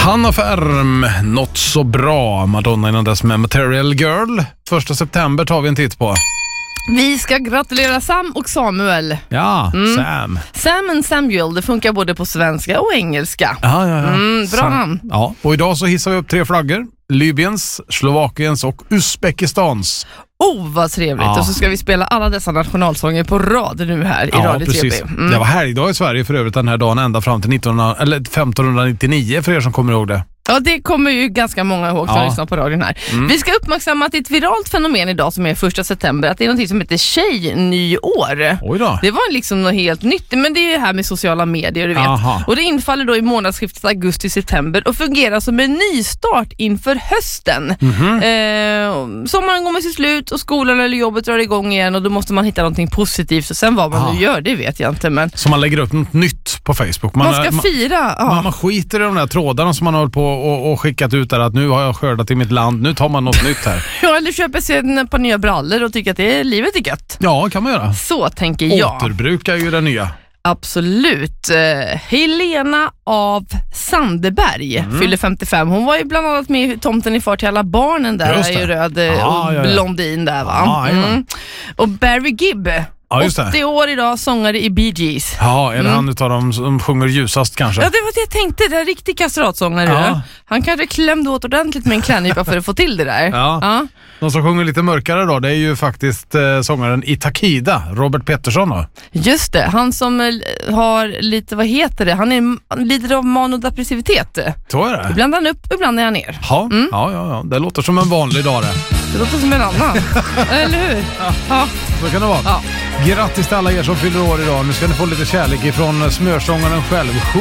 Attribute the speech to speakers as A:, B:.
A: Hanna Färm, något så bra. Madonna innan dess med Material Girl. 1 september tar vi en titt på.
B: Vi ska gratulera Sam och Samuel.
A: Ja, Sam.
B: Sam and Samuel, det funkar både på svenska och engelska.
A: Ja.
B: Bra namn.
A: Ja, och idag så hissar vi upp 3 flaggor. Libyens, Slovakiens och Uzbekistans.
B: Vad trevligt.
A: Ja.
B: Och så ska vi spela alla dessa nationalsånger på rad nu här i Radio
A: precis.
B: TB.
A: Det var helgdag i Sverige för övrigt den här dagen ända fram till 1599 för er som kommer ihåg det.
B: Ja, det kommer ju ganska många ihåg som lyssnar på radion här. Vi ska uppmärksamma att det är ett viralt fenomen idag som är 1 september. Att det är något som heter tjejnyår.
A: Oj då.
B: Det var liksom något helt nytt. Men det är ju det här med sociala medier, du vet.
A: Aha.
B: Och det infaller då i månadsskiftet augusti-september och fungerar som en nystart inför hösten. Sommaren går med sitt slut och skolan eller jobbet drar igång igen och då måste man hitta någonting positivt. Och sen vad man nu gör, det vet jag inte. Men
A: så man lägger upp något nytt på Facebook.
B: man ska fira.
A: Man skiter i de där trådarna som man håller på och skickat ut där att nu har jag skördat i mitt land. Nu tar man något nytt här.
B: Ja, eller köper sig ett par nya brallor och tycker att livet är gött.
A: Ja, kan man göra.
B: Så tänker jag.
A: Återbrukar ju det nya.
B: Absolut. Helena av Sandeberg fyller 55. Hon var ju bland annat med i Tomten i far till alla barnen där.
A: Just det.
B: Är ju röd och blondin där, va?
A: Ja.
B: Och Barry Gibb, 80 år idag, sångare i Bee Gees.
A: Ja, är det han utav dem som sjunger ljusast kanske?
B: Ja, det var det jag tänkte. Det är en riktig kastratsångare.
A: Ja.
B: Han kanske klämde åt ordentligt med en klädnypa för att få till det där.
A: Ja. De som sjunger lite mörkare då, det är ju faktiskt sångaren i Takida, Robert Pettersson då.
B: Just det, han som har lite, vad heter det? Han är lite av manodepressivitet.
A: Så är det.
B: Ibland är han upp, ibland är han ner.
A: Ja. Det låter som en vanlig dag det.
B: Det låter som en annan. Eller hur? Ja.
A: Så kan det vara.
B: Ja.
A: Grattis till alla er som fyller år idag. Nu ska ni få lite kärlek ifrån smörsångaren själv.